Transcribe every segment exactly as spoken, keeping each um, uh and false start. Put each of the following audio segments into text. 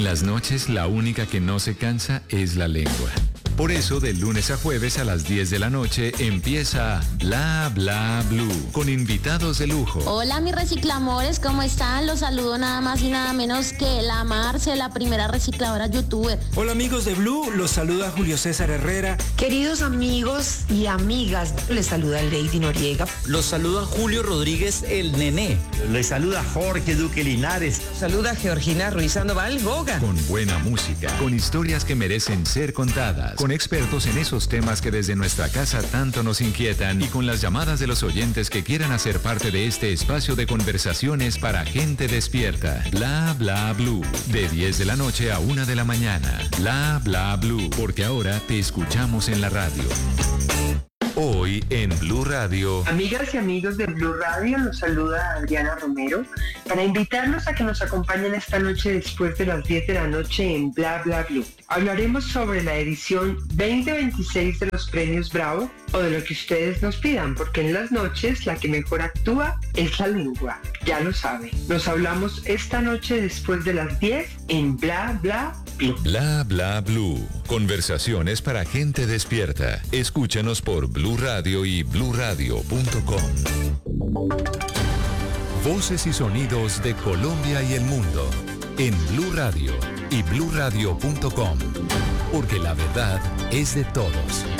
las noches la única que no se cansa es la lengua. Por eso, de lunes a jueves a las diez de la noche empieza Bla Bla Blue, con invitados de lujo. Hola mis reciclamores, ¿cómo están? Los saludo nada más y nada menos que la Marce, la primera recicladora youtuber. Hola amigos de Blue, los saluda Julio César Herrera. Queridos amigos y amigas, les saluda Lady Noriega. Los saluda Julio Rodríguez, el Nené. Les saluda Jorge Duque Linares. Saluda Georgina Ruiz Sandoval Goga. Con buena música, con historias que merecen ser contadas, con expertos en esos temas que desde nuestra casa tanto nos inquietan y con las llamadas de los oyentes que quieran hacer parte de este espacio de conversaciones para gente despierta. Bla Bla Blue, de diez de la noche a una de la mañana. Bla Bla Blue, porque ahora te escuchamos en la radio. Hoy en Blue Radio. Amigas y amigos de Blue Radio, los saluda Adriana Romero para invitarlos a que nos acompañen esta noche después de las diez de la noche en Bla Bla Blue. Hablaremos sobre la edición veinte veintiséis de los premios Bravo o de lo que ustedes nos pidan, porque en las noches la que mejor actúa es la lengua, ya lo saben. Nos hablamos esta noche después de las diez en Bla Bla Blue. Bla Bla Blue, conversaciones para gente despierta. Escúchanos por Blue Radio y blue radio punto com. Voces y sonidos de Colombia y el mundo en Blue Radio y blue radio punto com, porque la verdad es de todos.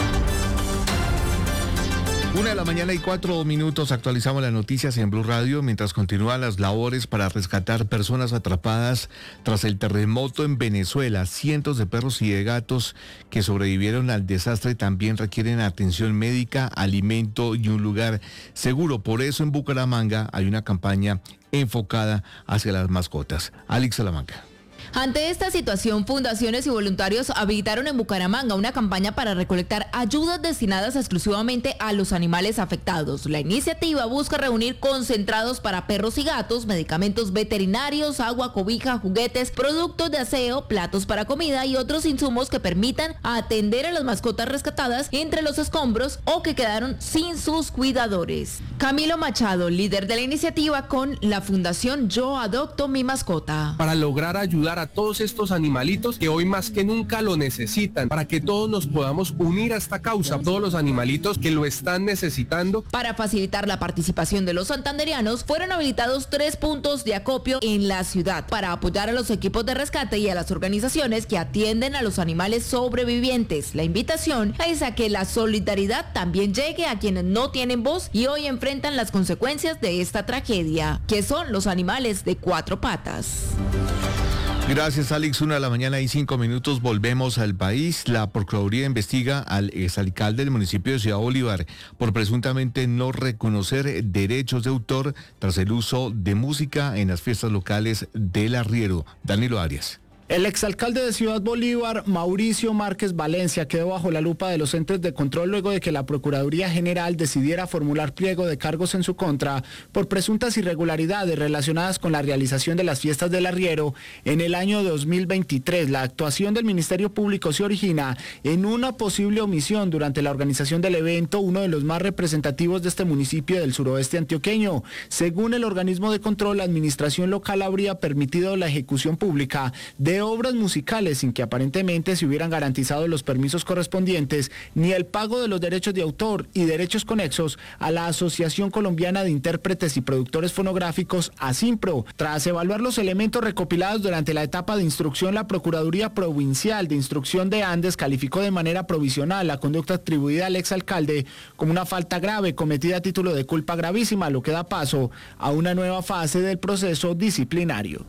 Una de la mañana y cuatro minutos, actualizamos las noticias en Blue Radio mientras continúan las labores para rescatar personas atrapadas tras el terremoto en Venezuela. Cientos de perros y de gatos que sobrevivieron al desastre también requieren atención médica, alimento y un lugar seguro. Por eso en Bucaramanga hay una campaña enfocada hacia las mascotas. Alex Salamanca. Ante esta situación, fundaciones y voluntarios habilitaron en Bucaramanga una campaña para recolectar ayudas destinadas exclusivamente a los animales afectados. La iniciativa busca reunir concentrados para perros y gatos, medicamentos veterinarios, agua, cobija, juguetes, productos de aseo, platos para comida y otros insumos que permitan atender a las mascotas rescatadas entre los escombros o que quedaron sin sus cuidadores. Camilo Machado, líder de la iniciativa con la Fundación Yo Adopto Mi Mascota. Para lograr ayudar a todos estos animalitos que hoy más que nunca lo necesitan, para que todos nos podamos unir a esta causa, todos los animalitos que lo están necesitando. Para facilitar la participación de los santanderianos, fueron habilitados tres puntos de acopio en la ciudad para apoyar a los equipos de rescate y a las organizaciones que atienden a los animales sobrevivientes. La invitación es a que la solidaridad también llegue a quienes no tienen voz y hoy enfrentan las consecuencias de esta tragedia, que son los animales de cuatro patas. Gracias, Alex. Una de la mañana y cinco minutos. Volvemos al país. La Procuraduría investiga al exalcalde del municipio de Ciudad Bolívar por presuntamente no reconocer derechos de autor tras el uso de música en las fiestas locales del Arriero. Danilo Arias. El exalcalde de Ciudad Bolívar, Mauricio Márquez Valencia, quedó bajo la lupa de los entes de control luego de que la Procuraduría General decidiera formular pliego de cargos en su contra por presuntas irregularidades relacionadas con la realización de las fiestas del Arriero en el año dos mil veintitrés. La actuación del Ministerio Público se origina en una posible omisión durante la organización del evento, uno de los más representativos de este municipio del suroeste antioqueño. Según el organismo de control, la administración local habría permitido la ejecución pública de obras musicales sin que aparentemente se hubieran garantizado los permisos correspondientes ni el pago de los derechos de autor y derechos conexos a la Asociación Colombiana de Intérpretes y Productores Fonográficos, ASIMPRO. Tras evaluar los elementos recopilados durante la etapa de instrucción, la Procuraduría Provincial de Instrucción de Andes calificó de manera provisional la conducta atribuida al exalcalde como una falta grave cometida a título de culpa gravísima, lo que da paso a una nueva fase del proceso disciplinario.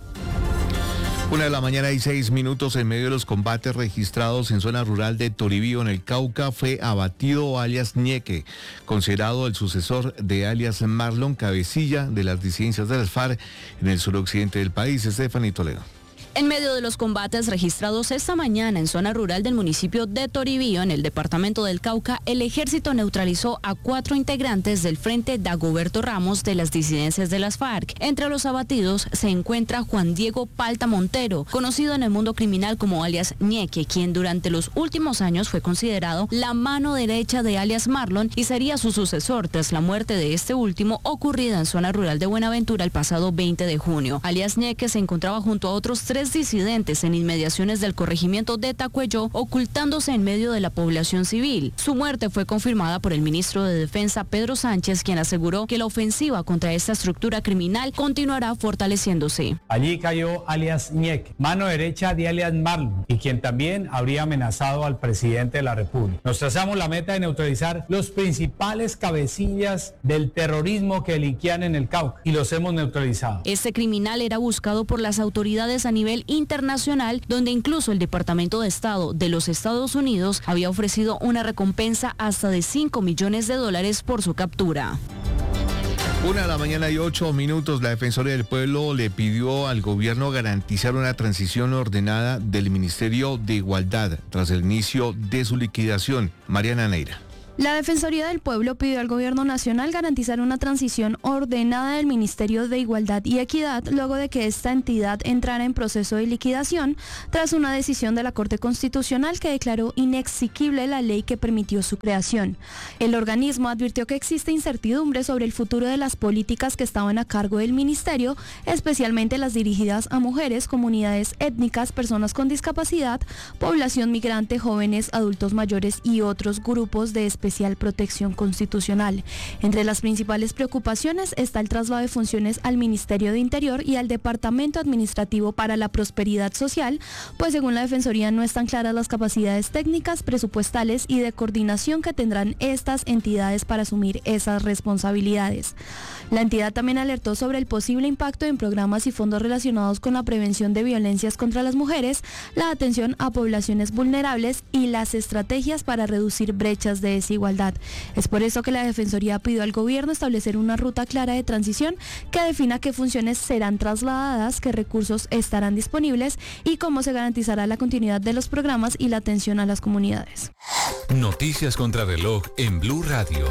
Una de la mañana y seis minutos. En medio de los combates registrados en zona rural de Toribío, en el Cauca, fue abatido alias Ñeque, considerado el sucesor de alias Marlon, cabecilla de las disidencias de las FARC en el suroccidente del país. Stephanie Toledo. En medio de los combates registrados esta mañana en zona rural del municipio de Toribío, en el departamento del Cauca, el ejército neutralizó a cuatro integrantes del Frente Dagoberto Ramos de las disidencias de las FARC. Entre los abatidos se encuentra Juan Diego Palta Montero, conocido en el mundo criminal como alias Ñeque, quien durante los últimos años fue considerado la mano derecha de alias Marlon y sería su sucesor tras la muerte de este último ocurrida en zona rural de Buenaventura el pasado veinte de junio. Alias Ñeque se encontraba junto a otros tres tres disidentes en inmediaciones del corregimiento de Tacuello, ocultándose en medio de la población civil. Su muerte fue confirmada por el ministro de Defensa, Pedro Sánchez, quien aseguró que la ofensiva contra esta estructura criminal continuará fortaleciéndose. Allí cayó alias Ñeque, mano derecha de alias Marlon, y quien también habría amenazado al presidente de la República. Nos trazamos la meta de neutralizar los principales cabecillas del terrorismo que delinquían en el Cauca, y los hemos neutralizado. Este criminal era buscado por las autoridades a nivel internacional, donde incluso el Departamento de Estado de los Estados Unidos había ofrecido una recompensa hasta de cinco millones de dólares por su captura. Una de la mañana y ocho minutos, la Defensoría del Pueblo le pidió al gobierno garantizar una transición ordenada del Ministerio de Igualdad tras el inicio de su liquidación. Mariana Neira. La Defensoría del Pueblo pidió al Gobierno Nacional garantizar una transición ordenada del Ministerio de Igualdad y Equidad luego de que esta entidad entrara en proceso de liquidación tras una decisión de la Corte Constitucional que declaró inexequible la ley que permitió su creación. El organismo advirtió que existe incertidumbre sobre el futuro de las políticas que estaban a cargo del Ministerio, especialmente las dirigidas a mujeres, comunidades étnicas, personas con discapacidad, población migrante, jóvenes, adultos mayores y otros grupos de especial protección constitucional. Entre las principales preocupaciones está el traslado de funciones al Ministerio de Interior y al Departamento Administrativo para la Prosperidad Social, pues según la Defensoría no están claras las capacidades técnicas, presupuestales y de coordinación que tendrán estas entidades para asumir esas responsabilidades. La entidad también alertó sobre el posible impacto en programas y fondos relacionados con la prevención de violencias contra las mujeres, la atención a poblaciones vulnerables y las estrategias para reducir brechas de desigualdad. Es por eso que la Defensoría pidió al gobierno establecer una ruta clara de transición que defina qué funciones serán trasladadas, qué recursos estarán disponibles y cómo se garantizará la continuidad de los programas y la atención a las comunidades. Noticias contra reloj en Blue Radio.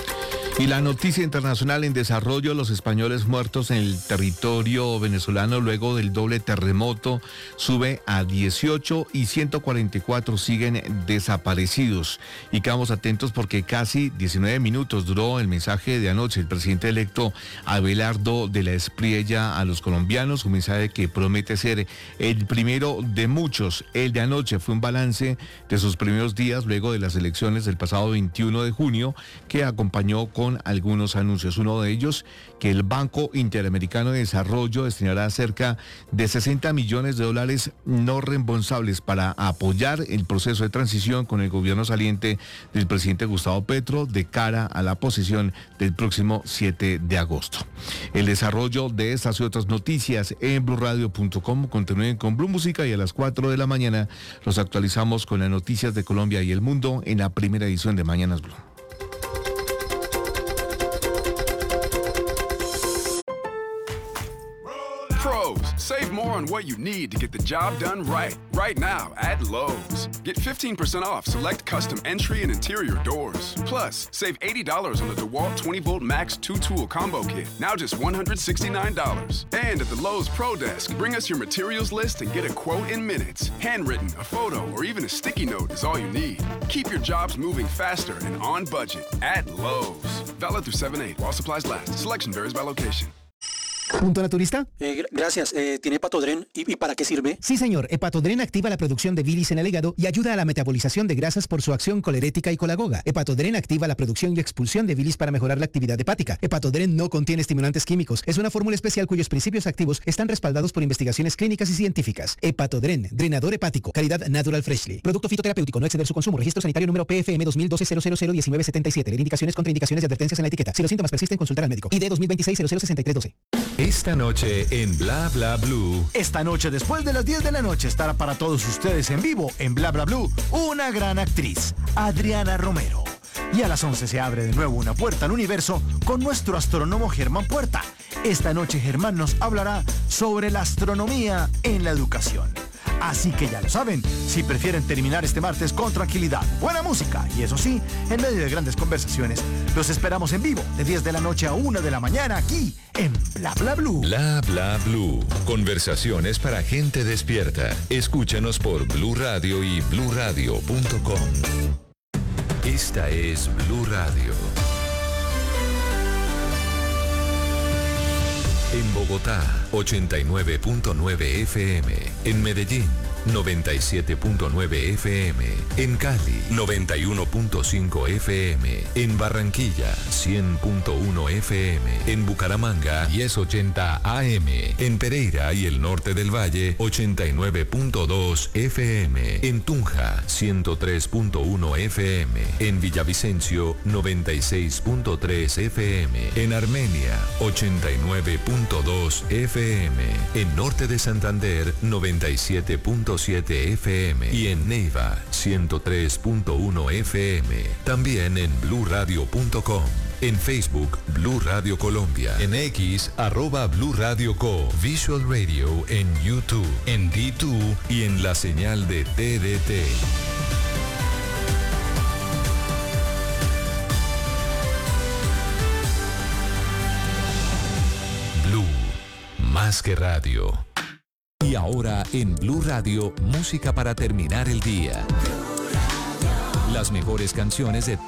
Y la noticia internacional en desarrollo: los españoles muertos en el territorio venezolano luego del doble terremoto sube a dieciocho y ciento cuarenta y cuatro siguen desaparecidos. Y quedamos atentos porque casi diecinueve minutos duró el mensaje de anoche el presidente electo Abelardo de la Espriella a los colombianos, un mensaje que promete ser el primero de muchos. El de anoche fue un balance de sus primeros días luego de las elecciones del pasado veintiuno de junio, que acompañó con algunos anuncios. Uno de ellos, que el Banco Interamericano de Desarrollo destinará cerca de sesenta millones de dólares no reembolsables para apoyar el proceso de transición con el gobierno saliente del presidente Gustavo Petro de cara a la posesión del próximo siete de agosto. El desarrollo de estas y otras noticias en blue radio punto com. Continúen con Blue Música y a las cuatro de la mañana los actualizamos con las noticias de Colombia y el mundo en la primera edición de Mañanas Blue. Pros, save more on what you need to get the job done right. Right now at Lowe's. Get fifteen percent off select custom entry and interior doors. Plus, save eighty dollars on the DeWalt twenty volt Max two tool combo kit. Now just one hundred sixty-nine dollars. And at the Lowe's Pro Desk, bring us your materials list and get a quote in minutes. Handwritten, a photo, or even a sticky note is all you need. Keep your jobs moving faster and on budget at Lowe's. Valid through seven eight while supplies last. Selection varies by location. ¿Punto naturista? Eh, gracias. Eh, ¿Tiene Hepatodren? ¿Y, ¿Y para qué sirve? Sí, señor. Hepatodren activa la producción de bilis en el hígado y ayuda a la metabolización de grasas por su acción colerética y colagoga. Hepatodren activa la producción y expulsión de bilis para mejorar la actividad hepática. Hepatodren no contiene estimulantes químicos. Es una fórmula especial cuyos principios activos están respaldados por investigaciones clínicas y científicas. Hepatodren, drenador hepático, calidad Natural Freshly. Producto fitoterapéutico, no exceder su consumo. Registro sanitario número P F M dos mil doce cero cero cero diecinueve setenta y siete. Indicaciones, contraindicaciones y advertencias en la etiqueta. Si los síntomas persisten, consultar al médico. I D dos mil veintiséis cero cero sesenta y tres doce. Esta noche en Bla Bla Blue. Esta noche, después de las diez de la noche, estará para todos ustedes en vivo en Bla Bla Blue una gran actriz, Adriana Romero. Y a las once se abre de nuevo una puerta al universo con nuestro astrónomo Germán Puerta. Esta noche Germán nos hablará sobre la astronomía en la educación. Así que ya lo saben, si prefieren terminar este martes con tranquilidad, buena música y eso sí, en medio de grandes conversaciones, los esperamos en vivo de diez de la noche a una de la mañana aquí en Bla Bla Blue. Bla Bla Blue. Conversaciones para gente despierta. Escúchanos por Blue Radio y blue radio punto com. Esta es Blue Radio. En Bogotá. Bogotá, ochenta y nueve punto nueve F M. En Medellín, noventa y siete punto nueve F M. En Cali, noventa y uno punto cinco F M. En Barranquilla, cien punto uno F M. En Bucaramanga, diez ochenta A M. En Pereira y el norte del Valle, ochenta y nueve punto dos F M. En Tunja, ciento tres punto uno F M. En Villavicencio, noventa y seis punto tres F M. En Armenia, ochenta y nueve punto dos F M. En Norte de Santander, noventa y siete punto siete F M. Y en Neiva, ciento tres punto uno F M. También en blue radio punto com. En Facebook, Blue Radio Colombia. En X, arroba Blue Radio Co. Visual Radio en YouTube, en D dos y en la señal de T D T. Blue, más que radio. Y ahora en Blue Radio, música para terminar el día. Las mejores canciones de